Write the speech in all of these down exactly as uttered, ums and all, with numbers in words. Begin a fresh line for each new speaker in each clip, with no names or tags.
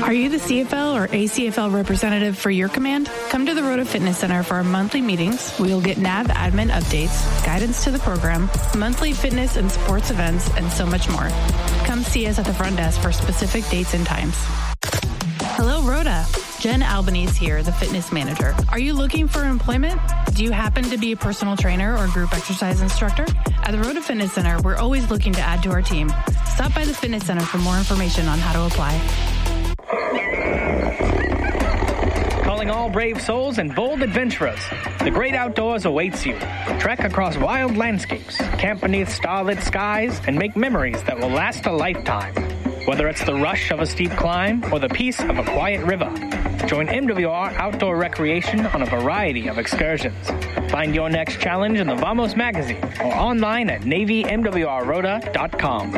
Are you the C F L or A C F L representative for your command? Come to the Rota Fitness Center for our monthly meetings. We will get N A V admin updates, guidance to the program, monthly fitness and sports events, and so much more. Come see us at the front desk for specific dates and times. Hello, Rota. Jen Albanese here, the fitness manager. Are you looking for employment? Do you happen to be a personal trainer or group exercise instructor? At the Rota Fitness Center, we're always looking to add to our team. Stop by the fitness center for more information on how to apply.
Calling all brave souls and bold adventurers. The great outdoors awaits you. Trek across wild landscapes, camp beneath starlit skies, and make memories that will last a lifetime. Whether it's the rush of a steep climb or the peace of a quiet river, join M W R Outdoor Recreation on a variety of excursions. Find your next challenge in the Vamos magazine or online at Navy M W R Rota dot com.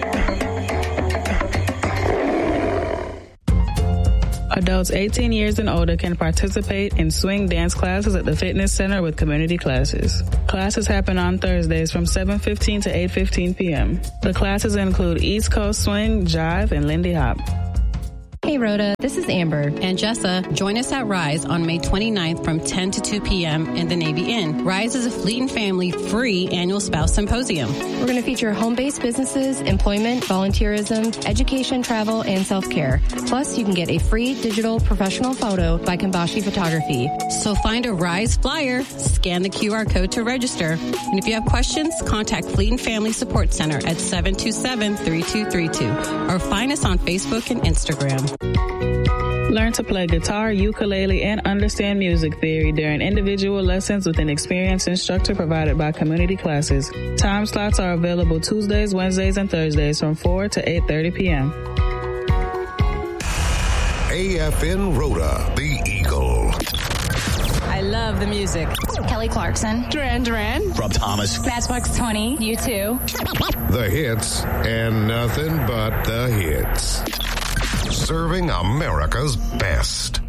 Adults eighteen years and older can participate in swing dance classes at the Fitness Center with community classes. Classes happen on Thursdays from seven fifteen to eight fifteen p.m. The classes include East Coast Swing, Jive, and Lindy Hop.
Hey Rhoda, this is Amber and Jessa. Join us at Rise on May twenty-ninth from ten to two p.m. in the Navy Inn. Rise is a Fleet and Family free annual spouse symposium.
We're going to feature home-based businesses, employment, volunteerism, education, travel, and self-care. Plus, you can get a free digital professional photo by Kambashi Photography.
So find a Rise flyer, scan the Q R code to register. And if you have questions, contact Fleet and Family Support Center at seven two seven, three two three two or find us on Facebook and Instagram.
Learn to play guitar, ukulele, and understand music theory during individual lessons with an experienced instructor provided by community classes. Time slots are available Tuesdays, Wednesdays, and Thursdays from four to eight thirty p.m.
A F N Rota, the Eagle.
I love the music.
Kelly Clarkson.
Duran Duran.
Rob Thomas.
Matchbox twenty. You too.
The hits and nothing but the hits. Serving America's best.